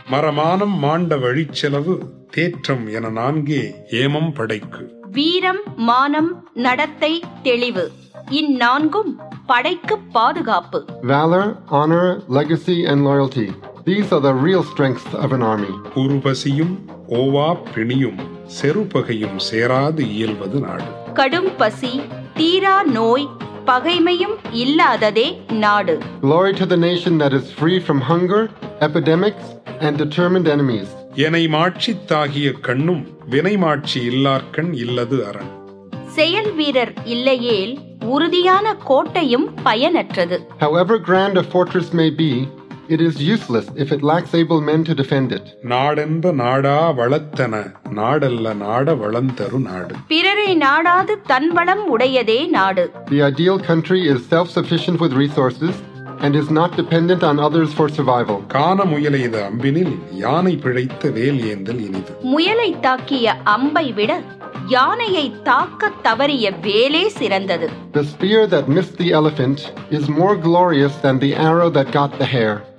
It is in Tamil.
மரமானம் மாண்ட வழிச்செலவு தேற்றம் என 4 ஏமம் படைக்கு. வீரம், மானம், நடத்தை, தெளிவு இந்நான்கும் படைக்கு பாதுகாப்பு. Valor, honor, legacy and loyalty. These are the real strengths of an army. உருபசியும் ஓவா பிணியும் செருபகையும் சேராது இயல்வது நாடு. கடும் பசி, தீரா நோய், பகைமையும் இல்லாததே நாடு. Glory to the nation that is free from hunger, epidemics and determined enemies. எனை மாட்சித்தாகிய கண்ணும் வினைமாட்சி இல்லார்கண் இல்லது அரண். செயல் வீரர் இல்லையேல் உறுதியான கோட்டையும் பயனற்றது. However grand a fortress may be, it is useless if it lacks able men to defend it. நாடென்ப நாடா வளத்தன நாடல்ல நாட வளந்தரு நாடு. பிறரை நாடாது தன் வளம் உடையதே நாடு. The ideal country is self-sufficient with resources and is not dependent on others for survival. காண முயலைத அம்பினில் யானை பிழைத்த வேல் ஏந்தல் இனிது. முயலை தாக்கிய அம்பை விட யானையை தாக்க தவறிய வேலே சிறந்தது. The spear that missed the elephant is more glorious than the arrow that got the hare.